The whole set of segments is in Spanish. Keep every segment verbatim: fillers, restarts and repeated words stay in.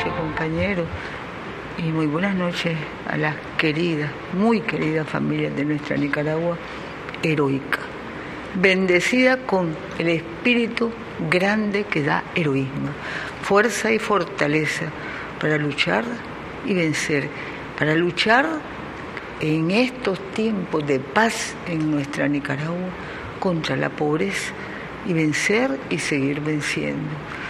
noches, compañeros, y muy buenas noches a las queridas, muy queridas familias de nuestra Nicaragua heroica, bendecida con el espíritu grande que da heroísmo, fuerza y fortaleza para luchar y vencer, para luchar en estos tiempos de paz en nuestra Nicaragua contra la pobreza y vencer y seguir venciendo.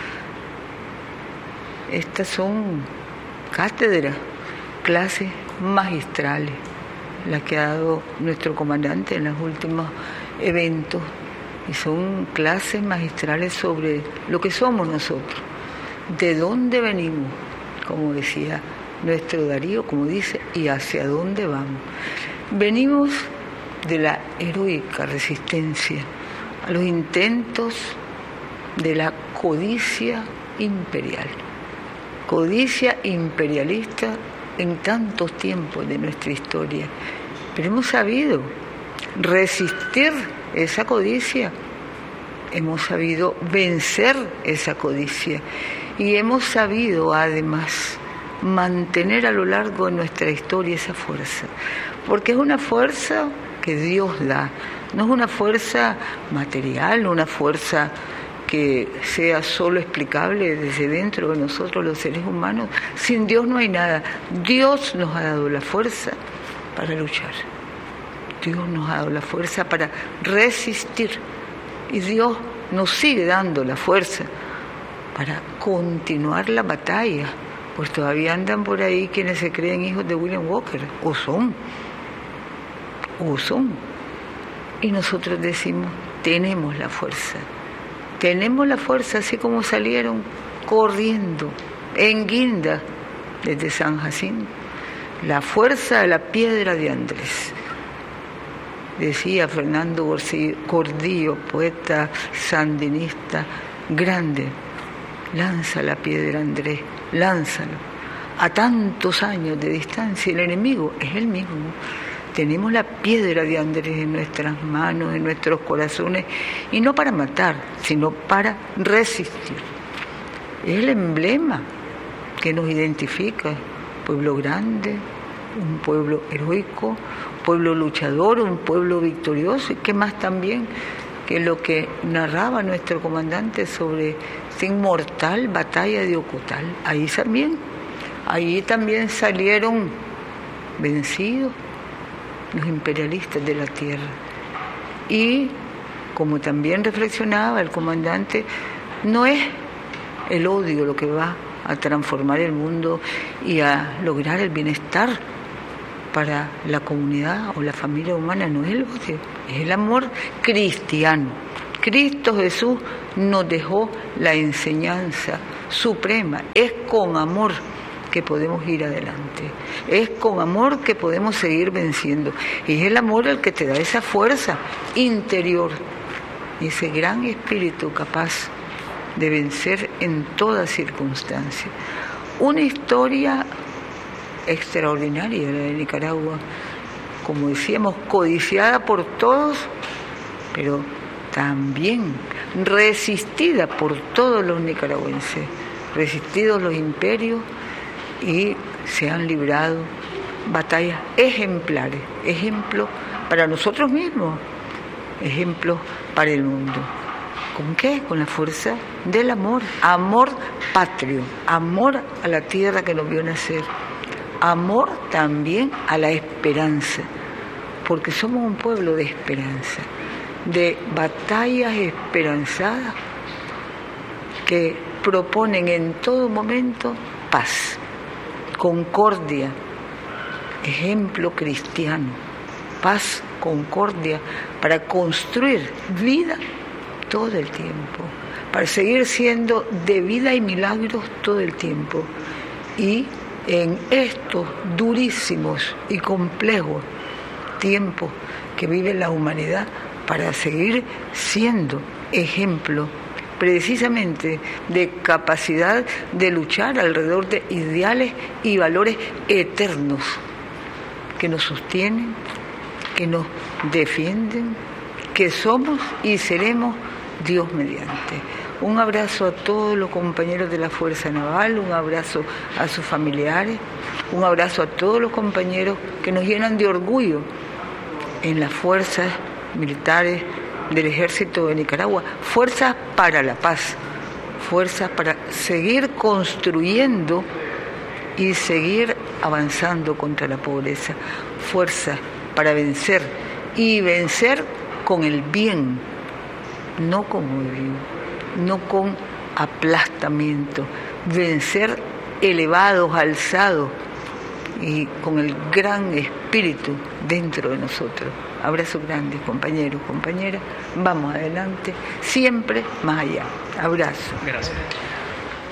Estas son cátedras, clases magistrales, las que ha dado nuestro comandante en los últimos eventos, y son clases magistrales sobre lo que somos nosotros, de dónde venimos, como decía nuestro Darío, como dice, y hacia dónde vamos. Venimos de la heroica resistencia a los intentos de la codicia imperial, codicia imperialista en tantos tiempos de nuestra historia, pero hemos sabido resistir esa codicia, hemos sabido vencer esa codicia y hemos sabido además mantener a lo largo de nuestra historia esa fuerza, porque es una fuerza que Dios da, no es una fuerza material, no una fuerza que sea solo explicable desde dentro de nosotros los seres humanos. Sin Dios no hay nada. Dios nos ha dado la fuerza para luchar. Dios nos ha dado la fuerza para resistir. Y Dios nos sigue dando la fuerza para continuar la batalla. Pues todavía andan por ahí quienes se creen hijos de William Walker. O son. O son. Y nosotros decimos, tenemos la fuerza. Tenemos la fuerza, así como salieron corriendo en guinda desde San Jacinto. La fuerza de la piedra de Andrés. Decía Fernando Gordillo, poeta sandinista grande, lanza la piedra, Andrés, lánzalo. A tantos años de distancia, el enemigo es el mismo. Tenemos la piedra de Andrés en nuestras manos, en nuestros corazones, y no para matar, sino para resistir. Es el emblema que nos identifica, pueblo grande, un pueblo heroico, un pueblo luchador, un pueblo victorioso, y qué más también que lo que narraba nuestro comandante sobre esa inmortal batalla de Ocotal. Ahí también, ahí también salieron vencidos los imperialistas de la tierra. Y como también reflexionaba el comandante, no es el odio lo que va a transformar el mundo y a lograr el bienestar para la comunidad o la familia humana, no es el odio, es el amor cristiano. Cristo Jesús nos dejó la enseñanza suprema, es con amor que podemos ir adelante, es con amor que podemos seguir venciendo, y es el amor el que te da esa fuerza interior, ese gran espíritu capaz de vencer en toda circunstancia. Una historia extraordinaria la de Nicaragua, como decíamos, codiciada por todos, pero también resistida por todos los nicaragüenses, resistidos los imperios, y se han librado batallas ejemplares, ejemplos para nosotros mismos, ejemplos para el mundo. ¿Con qué? Con la fuerza del amor, amor patrio, amor a la tierra que nos vio nacer, amor también a la esperanza, porque somos un pueblo de esperanza, de batallas esperanzadas que proponen en todo momento paz, concordia, ejemplo cristiano, paz, concordia, para construir vida todo el tiempo, para seguir siendo de vida y milagros todo el tiempo. Y en estos durísimos y complejos tiempos que vive la humanidad, para seguir siendo ejemplo precisamente de capacidad de luchar alrededor de ideales y valores eternos que nos sostienen, que nos defienden, que somos y seremos Dios mediante. Un abrazo a todos los compañeros de la Fuerza Naval, un abrazo a sus familiares, un abrazo a todos los compañeros que nos llenan de orgullo en las fuerzas militares del Ejército de Nicaragua, fuerzas para la paz, fuerzas para seguir construyendo y seguir avanzando contra la pobreza, fuerzas para vencer y vencer con el bien, no con odio, no con aplastamiento, vencer elevados, alzados y con el gran espíritu dentro de nosotros. Abrazo grande, compañeros, compañeras. Vamos adelante, siempre más allá. Abrazo. Gracias.